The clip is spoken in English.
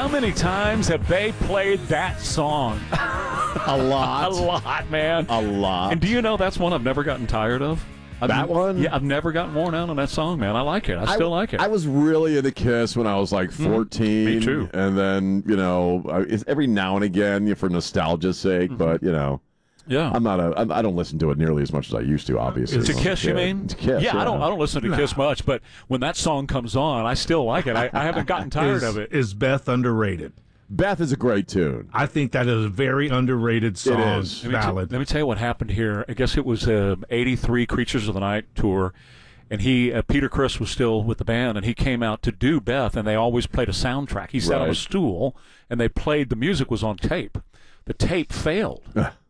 How many times have they played that song? A lot. A lot, man. A lot. And do you know that's one I've never gotten tired of? That one? Yeah, I've never gotten worn out on that song, man. I like it. I still like it. I was really into Kiss when I was like 14. Me too. And then, it's every now and again for nostalgia's sake, but, yeah. I don't listen to it nearly as much as I used to, obviously. To Kiss, you mean? To Kiss, yeah, I don't listen to Kiss much, but when that song comes on, I still like it. I haven't gotten tired of it. Is Beth underrated? Beth is a great tune. I think that is a very underrated song. It is. Ballad. Let me tell you what happened here. I guess it was 83 Creatures of the Night tour, and Peter Criss was still with the band, and he came out to do Beth, and they always played a soundtrack. He sat on a stool, and they played, the music was on tape. The tape failed.